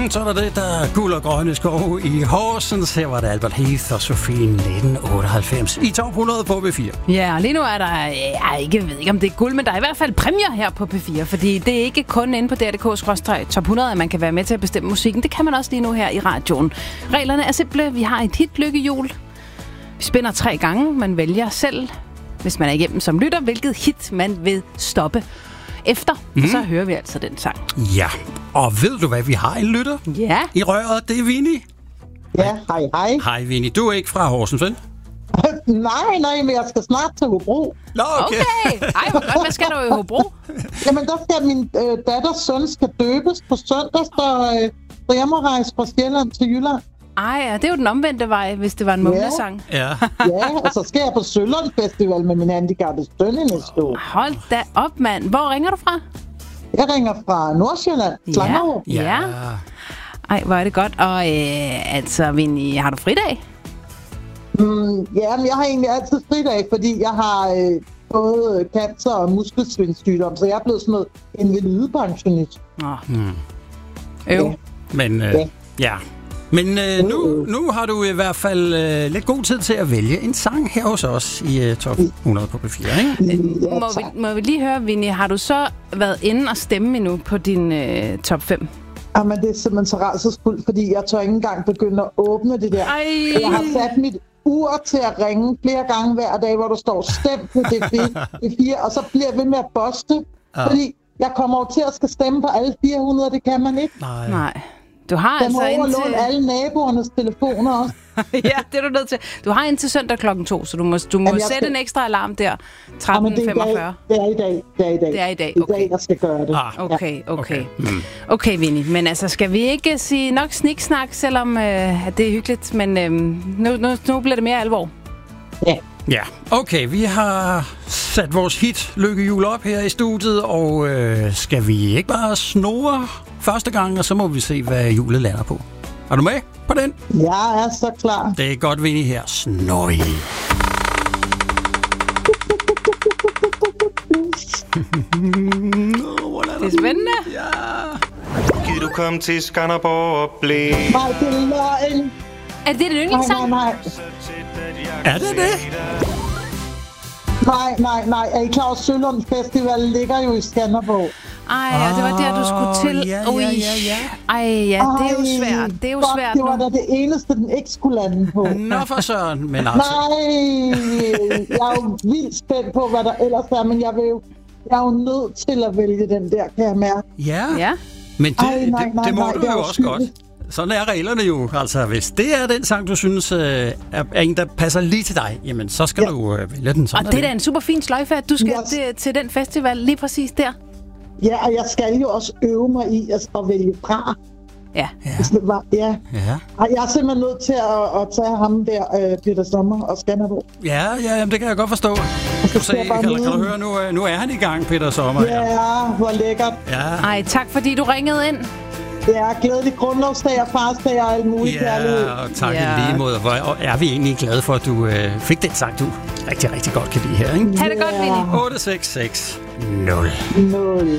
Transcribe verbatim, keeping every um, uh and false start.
Mm, så er der det, der er guld og grønne skov i Horsens. Her var det Albert Heath og Sofie nitten otteoghalvfems i top hundrede på P fire. Ja, og lige nu er der, jeg ikke ved ikke om det er guld, men der er i hvert fald præmier her på P fire, fordi det er ikke kun inde på D R punktum D K skråstreg top hundrede, at man kan være med til at bestemme musikken. Det kan man også lige nu her i radioen. Reglerne er simple. Vi har et hit lykkehjul. Vi spænder tre gange. Man vælger selv, hvis man er igennem som lytter, hvilket hit man vil stoppe efter. Mm. Og så hører vi altså den sang. Ja, og ved du hvad, vi har en lytter ja. i røret? Det er Vinnie. Ja, hej, hej. Hej Vinnie, du er ikke fra Horsens, vel? nej, nej, men jeg skal snart til Hobro. Nå, okay. okay. Ej, hvor godt. Hvad skal du i Hobro? Jamen, der skal min øh, datters søn skal døbes på søndag, så, øh, så jeg må rejse fra Sjælland til Jylland. Ej, ja, det er jo den omvendte vej, hvis det var en mumlesang. Ja. ja, og så skal jeg på Sølund Festival med min handicappede søn i næste uge. Hold da op, mand. Hvor ringer du fra? Jeg ringer fra Nordsjælland, Slangerup. Ja. ja. Ej, hvor er det godt. Og øh, altså, Vinnie, har du fridag? Mm, ja, men jeg har egentlig altid fridag, fordi jeg har øh, både cancer og muskelsvindsygdom, så jeg er blevet sådan noget invalidepensionist. Åh. Hmm. Øv. Ja. Men øh, ja. ja. Men øh, nu, nu har du i hvert fald øh, lidt god tid til at vælge en sang her hos os i øh, top hundrede på P fire, ikke? Ja, må, vi, må vi lige høre, Vinnie, har du så været inde og stemme endnu på din øh, top fem? Jamen, det er simpelthen så rædselsfuldt, fordi jeg tør ikke engang begynde at åbne det der. Ej. Jeg har sat mit ur til at ringe flere gange hver dag, hvor der står stem på D fire, og så bliver jeg ved med at boste, ja. Fordi jeg kommer over til at skal stemme på alle fire hundrede, det kan man ikke. Nej. Nej. Du har jeg altså må indtil... overlåne alle naboernes telefoner også. ja, det er du nødt til. Du har indtil søndag klokken to, så du må, du må Jamen, sætte skal... en ekstra alarm der. tretten femogfyrre. Det er i dag. Det er i dag. Det er i dag, okay. okay. I dag, jeg skal gøre det. Ah, okay, okay. Okay, mm. okay Vinnie. Men altså, skal vi ikke sige nok sniksnak, selvom øh, at det er hyggeligt, men øh, nu, nu, nu bliver det mere alvor. Ja. Ja, okay, vi har sat vores hit lykkehjul op her i studiet, og øh, skal vi ikke bare snurre første gang, og så må vi se, hvad hjulet lander på. Er du med på den? Jeg er så klar. Det er godt, Vinnie her. Snøj. Det er spændende. Ja. Giv du kom til Skanderborg og blæ. Nej, det er løgn. Er det din yndlingssang? Nej, nej, Er det det? nej. Nej, nej. Er I klar over, Sølund Festival ligger jo i Skanderborg? Ej, ja, det var der, du skulle til. Ja, ja, ja, ja. Ej, ja, det er jo svært. Det er jo godt, svært det var nu. da det eneste, den ikke skulle lande på. Nå for søren, men altså... Nej, jeg er jo vildt spændt på, hvad der ellers er, men jeg vil jo, jeg er jo nødt til at vælge den der, kan jeg mærke. Ja, Ja. men det, Ej, nej, det, nej, det må nej, du det er jo jo også skyldigt. godt. Sådan er reglerne jo. Altså, hvis det er den sang, du synes øh, er, er en, der passer lige til dig, jamen, så skal Ja. du øh, vælge den. Sådan Og det er da en super fin sløjfe, at du skal Yes. til, til den festival lige præcis der. Ja, og jeg skal jo også øve mig i at, at vælge fra. Ja. Hvis det var, ja. Ja, Og jeg er simpelthen nødt til at, at tage ham der, øh, Peter Sommer og Skanderborg. ja, ja jamen, det kan jeg godt forstå. Du se, jeg bare kan, kan du nyde høre, nu, øh, nu er han i gang, Peter Sommer. Ja, hvor lækkert. Ja. Ej, tak fordi du ringede ind. Ja, glædelig grundlovsdag og farsdag og alt muligt kærlighed. Ja, og tak Ja. i lige måde. Hvor er vi egentlig glade for, at du øh, fik den sang, du rigtig, rigtig godt kan lide her, ikke? Ha' det godt, Vinnie. otte seks seks nul. Nul.